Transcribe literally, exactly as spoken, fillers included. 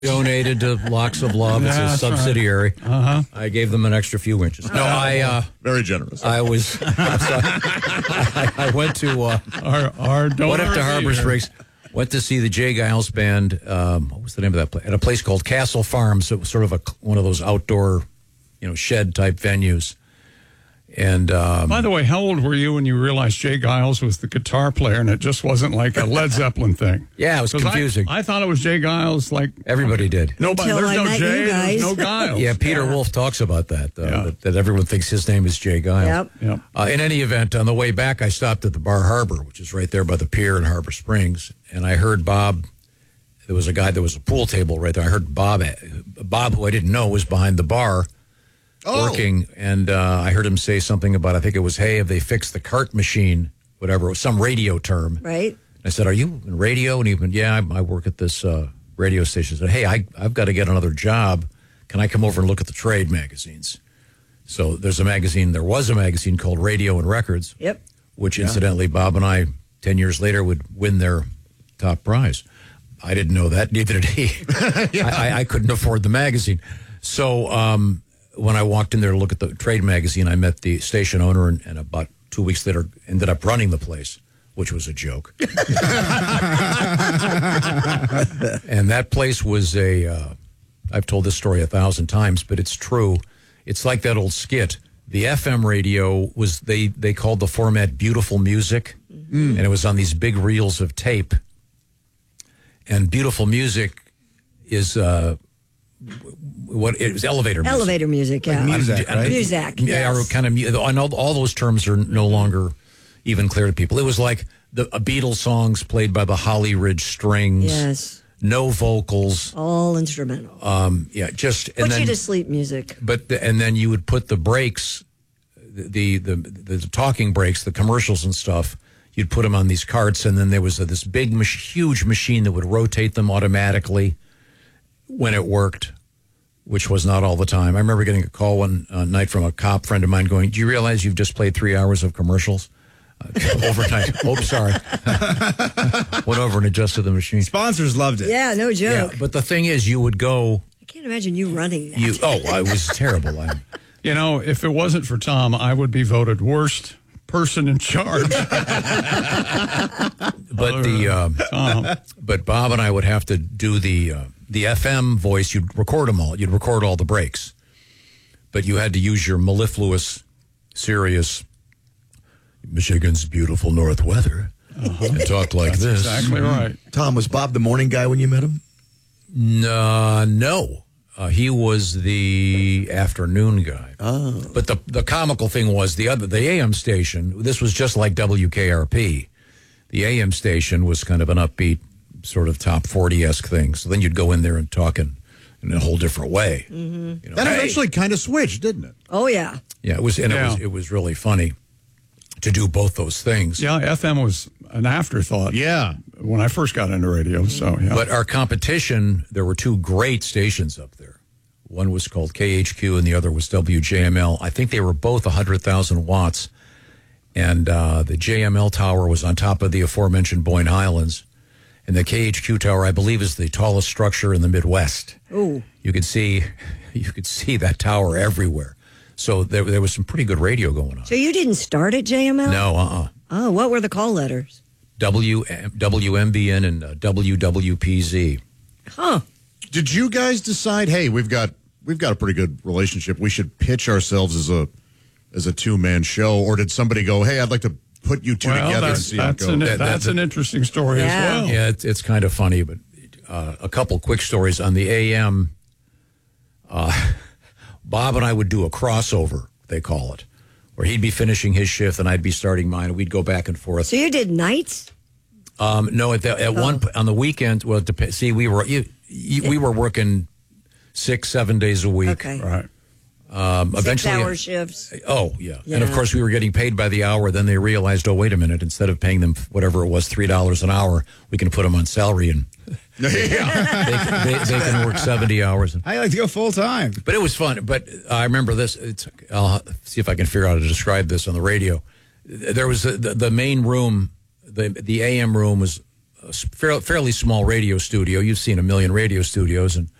Donated to Locks of Love. It's Yeah, a subsidiary. Right. Uh-huh. I gave them an extra few inches. No, I uh, very generous. I was. I'm sorry. I, I went to uh, our our went up to Harbor Springs. Went to see the Jay Giles Band. Um, what was the name of that place? At a place called Castle Farms. It was sort of a one of those outdoor, you know, shed type venues. And um, by the way, how old were you when you realized Jay Giles was the guitar player and it just wasn't like a Led Zeppelin thing? Yeah, it was confusing. I, I thought it was Jay Giles. Like everybody did. Nobody. Until There's I no met Jay. you guys. There's no Giles. Yeah, Peter Yeah. Wolf talks about that, though, Yeah. that, that everyone thinks his name is Jay Giles. Yep. Yep. Uh, in any event, on the way back, I stopped at the Bar Harbor, which is right there by the pier in Harbor Springs, and I heard Bob. There was a guy. There was a pool table right there. I heard Bob. Bob, who I didn't know, was behind the bar. Oh. Working, and uh, I heard him say something about, I think it was, hey, have they fixed the cart machine, whatever, it was some radio term. Right. I said, are you in radio? And he went, yeah, I, I work at this uh, radio station. I said, hey, I, I've got to get another job. Can I come over and look at the trade magazines? So there's a magazine, there was a magazine called Radio and Records, Yep. which incidentally, Bob and I, ten years later, would win their top prize. I didn't know that, neither did he. Yeah. I, I, I couldn't afford the magazine. So, um, when I walked in there to look at the trade magazine, I met the station owner, and, and about two weeks later ended up running the place, which was a joke. And that place was a, uh, I've told this story a thousand times, but it's true. It's like that old skit. The F M radio was, they, they called the format Beautiful Music, mm. and it was on these big reels of tape. And Beautiful Music is... Uh, What it was elevator music. Elevator music, yeah. Like music, I'm, right? Music, yeah, yes. kind of. I know all those terms are no longer even clear to people. It was like the a Beatles songs played by the Holly Ridge Strings. Yes. No vocals. All instrumental. Um, yeah, just and Put then, you to sleep music. But the, and then you would put the breaks, the, the the the talking breaks, the commercials and stuff. You'd put them on these carts, and then there was a, this big, mach- huge machine that would rotate them automatically when it worked, which was not all the time. I remember getting a call one uh, night from a cop friend of mine going, do you realize you've just played three hours of commercials? Uh, overnight. Oh, sorry. Went over and adjusted the machine. Sponsors loved it. Yeah, no joke. Yeah, but the thing is, you would go... I can't imagine you running that. You, oh, it was terrible. I, You know, if it wasn't for Tom, I would be voted worst person in charge. but the um, Tom. but Bob and I would have to do the uh, the F M voice. You'd record them all. You'd record all the breaks, but you had to use your mellifluous, serious Michigan's beautiful north weather uh-huh. and talk like That's this. Exactly right. Tom, was Bob the morning guy when you met him? No, no. Uh, he was the afternoon guy. Oh. But the the comical thing was the other the A M station. This was just like W K R P. The A M station was kind of an upbeat, sort of top forty-esque thing. So then you'd go in there and talk in, in a whole different way. Mm-hmm. You know, That hey. eventually kind of switched, didn't it? Oh, yeah. Yeah, it was, and Yeah. it was it was really funny to do both those things. Yeah, F M was an afterthought. Yeah. When I first got into radio, so yeah. But our competition, there were two great stations up there. One was called K H Q and the other was W J M L. I think they were both one hundred thousand watts. And uh, the J M L tower was on top of the aforementioned Boyne Highlands. And the K H Q tower, I believe, is the tallest structure in the Midwest. Ooh. You could see, you could see that tower everywhere. So there, there was some pretty good radio going on. So you didn't start at J M L? No, uh-uh. Oh, what were the call letters? W, W M B N and uh, W W P Z. Huh. Did you guys decide, hey, we've got we've got a pretty good relationship. We should pitch ourselves as a as a two man show, or did somebody go, hey, I'd like to put you two well, together and that's, see how it that's, goes? an, That- that's that- an interesting story Yeah. as well. Yeah, it's, it's kind of funny, but uh, a couple quick stories on the A M. Uh, Bob and I would do a crossover, they call it, where he'd be finishing his shift and I'd be starting mine, and we'd go back and forth. So you did nights? Um, no, at, the, at Oh. one p- on the weekend. Well, it dep- see, we were you, you, we were working six, seven days a week. Okay. Right. Um, eventually, Six-hour shifts. Oh, yeah. Yeah. And, of course, we were getting paid by the hour. Then they realized, oh, wait a minute. Instead of paying them whatever it was, three dollars an hour, we can put them on salary and yeah. they, they, they can work seventy hours. I like to go full time. But it was fun. But I remember this. It's, I'll see if I can figure out how to describe this on the radio. There was the, the, the main room, the, the A M room was a fairly, fairly small radio studio. You've seen a million radio studios, and